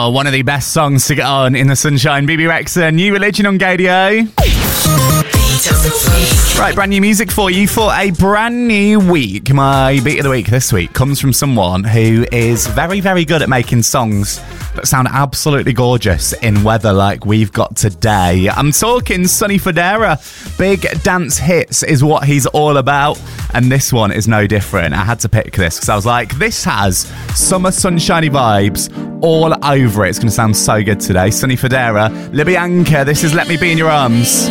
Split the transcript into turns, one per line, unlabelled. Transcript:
Oh, one of the best songs to get on in the sunshine. Bebe Rexha, New Religion on Gaydio. Right, brand new music for you for a brand new week. My beat of the week this week comes from someone who is very, very good at making songs that sound absolutely gorgeous in weather like we've got today. I'm talking Sonny Fodera. Big dance hits is what he's all about, and this one is no different. I had to pick this because I was like, this has summer sunshiny vibes all over it. It's going to sound so good today. Sonny Fodera, Libianca, this is Let Me Be in Your Arms.